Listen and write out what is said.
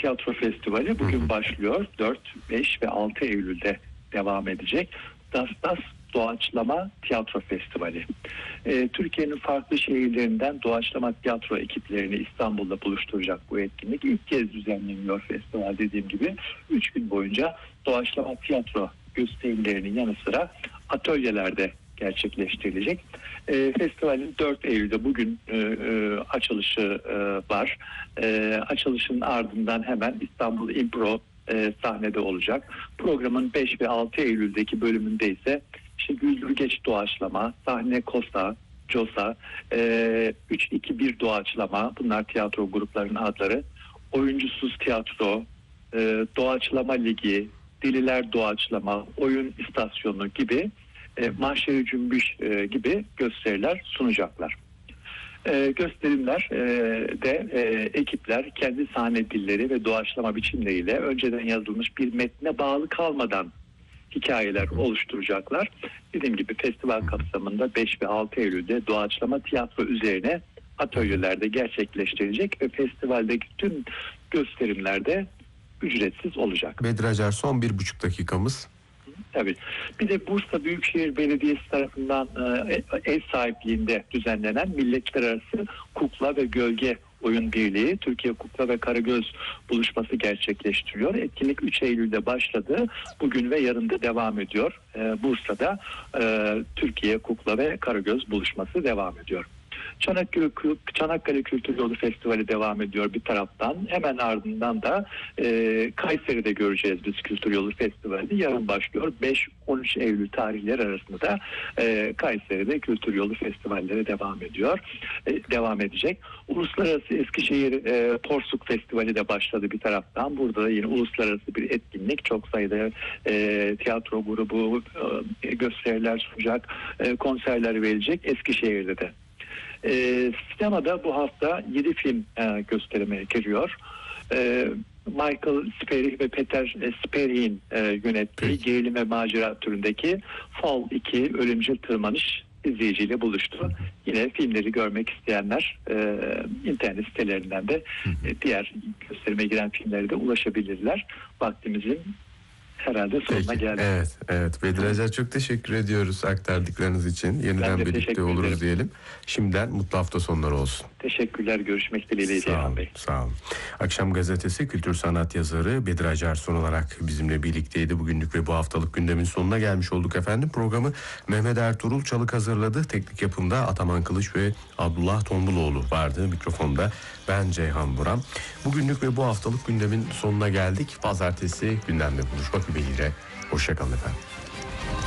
Tiyatro Festivali bugün başlıyor. 4, 5 ve 6 Eylül'de devam edecek. Das Doğaçlama Tiyatro Festivali. Türkiye'nin farklı şehirlerinden doğaçlama tiyatro ekiplerini İstanbul'da buluşturacak bu etkinlik. İlk kez düzenleniyor festival, dediğim gibi. 3 gün boyunca doğaçlama tiyatro gösterilerinin yanı sıra atölyelerde gerçekleştirilecek. Festivalin 4 Eylül'de bugün açılışı var. Açılışın ardından hemen İstanbul İmpro sahnede olacak. Programın 5 ve 6 Eylül'deki bölümünde ise işte güldürgeç doğaçlama, sahne kosa, cosa, 3-2-1 doğaçlama, bunlar tiyatro gruplarının adları, oyuncusuz tiyatro, doğaçlama ligi, deliler doğaçlama, oyun istasyonu gibi, mahşeri cümbüş gibi gösteriler sunacaklar. Gösterimler de ekipler kendi sahne dilleri ve doğaçlama biçimleriyle önceden yazılmış bir metne bağlı kalmadan hikayeler oluşturacaklar. Dediğim gibi festival kapsamında 5 ve 6 Eylül'de doğaçlama tiyatro üzerine atölyelerde gerçekleştirilecek ve festivaldeki tüm gösterimlerde ücretsiz olacak. Bedri Acar, son 1,5 dakikamız. Tabii. Bir de Bursa Büyükşehir Belediyesi tarafından ev sahipliğinde düzenlenen Milletler Arası Kukla ve Gölge Oyun Birliği Türkiye Kukla ve Karagöz buluşması gerçekleştiriyor. Etkinlik 3 Eylül'de başladı. Bugün ve yarın da devam ediyor. Bursa'da Türkiye Kukla ve Karagöz buluşması devam ediyor. Çanakkale Kültür Yolu Festivali devam ediyor bir taraftan. Hemen ardından da Kayseri'de göreceğiz biz Kültür Yolu Festivali. Yarın başlıyor. 5-13 Eylül tarihleri arasında da Kayseri'de Kültür Yolu Festivalleri devam edecek. Uluslararası Eskişehir Porsuk Festivali de başladı bir taraftan. Burada da yine uluslararası bir etkinlik. Çok sayıda tiyatro grubu gösteriler sunacak, konserler verecek Eskişehir'de de. Sinemada bu hafta 7 film gösterime giriyor. Michael Sperry ve Peter Sperry'in yönettiği gerilim ve macera türündeki Fall 2 Ölümcül Tırmanış izleyiciyle buluştu. Yine filmleri görmek isteyenler internet sitelerinden de diğer gösterime giren filmlere de ulaşabilirler. Vaktimizin herhalde sonuna geldik. Evet. Bedri Acar, çok teşekkür ediyoruz aktardıklarınız için. Yeniden birlikte oluruz diyelim. Şimdiden mutlu hafta sonları olsun. Teşekkürler. Görüşmek dileğiyle Ceyhan Bey. Sağ olun. Akşam Gazetesi kültür sanat yazarı Bedri Acar son olarak bizimle birlikteydi. Bugünlük ve bu haftalık gündemin sonuna gelmiş olduk efendim. Programı Mehmet Ertuğrul Çalık hazırladı. Teknik yapımda Ataman Kılıç ve Abdullah Tombuloğlu vardı. Mikrofonda ben Ceyhan Buram. Bugünlük ve bu haftalık gündemin sonuna geldik. Pazartesi gündemde buluşmak ümidiyle. Hoşça kalın efendim.